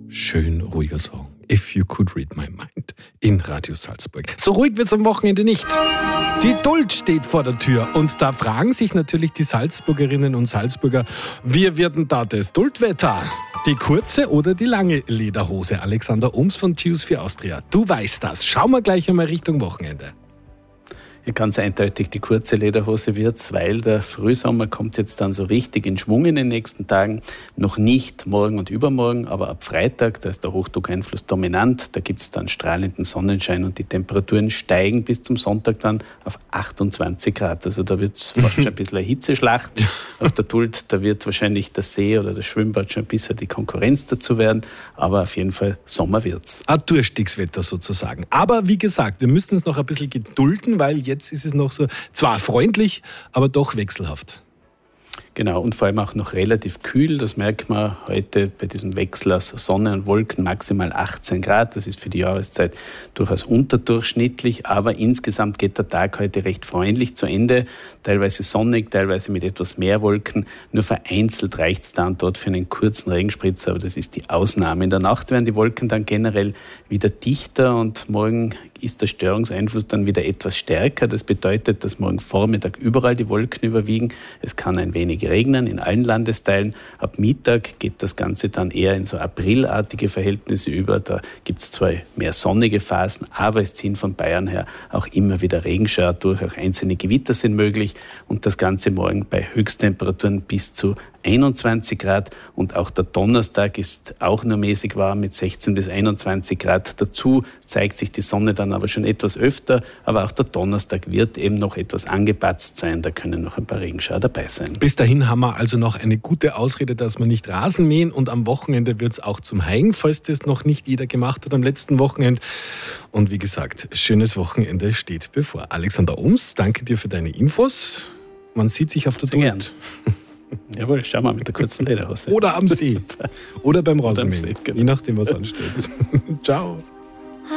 Schön ruhiger Song. If You Could Read My Mind in Radio Salzburg. So ruhig wird es am Wochenende nicht. Die Duld steht vor der Tür und da fragen sich natürlich die Salzburgerinnen und Salzburger, wie wird denn da das Duldwetter? Die kurze oder die lange Lederhose? Alexander Oms von Choose for Austria. Du weißt das. Schauen wir gleich einmal Richtung Wochenende. Ja, ganz eindeutig die kurze Lederhose wird's, weil der Frühsommer kommt jetzt dann so richtig in Schwung in den nächsten Tagen. Noch nicht morgen und übermorgen, aber ab Freitag, da ist der Hochdruckeinfluss dominant. Da gibt's dann strahlenden Sonnenschein und die Temperaturen steigen bis zum Sonntag dann auf 28 Grad. Also da wird's fast schon ein bisschen eine Hitzeschlacht. Auf der Duld, da wird wahrscheinlich der See oder das Schwimmbad schon ein bisschen die Konkurrenz dazu werden. Aber auf jeden Fall Sommer wird's. Ein Durchstiegswetter sozusagen. Aber wie gesagt, wir müssen es noch ein bisschen gedulden, weil jetzt ist es noch so, zwar freundlich, aber doch wechselhaft. Genau, und vor allem auch noch relativ kühl. Das merkt man heute bei diesem Wechsel aus Sonne und Wolken, maximal 18 Grad. Das ist für die Jahreszeit durchaus unterdurchschnittlich, aber insgesamt geht der Tag heute recht freundlich zu Ende. Teilweise sonnig, teilweise mit etwas mehr Wolken. Nur vereinzelt reicht es dann dort für einen kurzen Regenspritzer, aber das ist die Ausnahme. In der Nacht werden die Wolken dann generell wieder dichter und morgen ist der Störungseinfluss dann wieder etwas stärker. Das bedeutet, dass morgen Vormittag überall die Wolken überwiegen. Es kann ein wenig regnen in allen Landesteilen. Ab Mittag geht das Ganze dann eher in so aprilartige Verhältnisse über. Da gibt es zwar mehr sonnige Phasen, aber es ziehen von Bayern her auch immer wieder Regenschauer durch. Auch einzelne Gewitter sind möglich und das Ganze morgen bei Höchsttemperaturen bis zu 21 Grad und auch der Donnerstag ist auch nur mäßig warm mit 16 bis 21 Grad. Dazu zeigt sich die Sonne dann aber schon etwas öfter, aber auch der Donnerstag wird eben noch etwas angepatzt sein. Da können noch ein paar Regenschauer dabei sein. Bis dahin haben wir also noch eine gute Ausrede, dass wir nicht Rasen mähen und am Wochenende wird es auch zum Heigen, falls das noch nicht jeder gemacht hat am letzten Wochenende. Und wie gesagt, schönes Wochenende steht bevor. Alexander Oms, danke dir für deine Infos. Man sieht sich auf der Duld. Jawohl, schau mal mit der kurzen Lederhose. Oder am See. Oder beim Rasenmähen. Genau. Je nachdem, was ansteht. Ciao.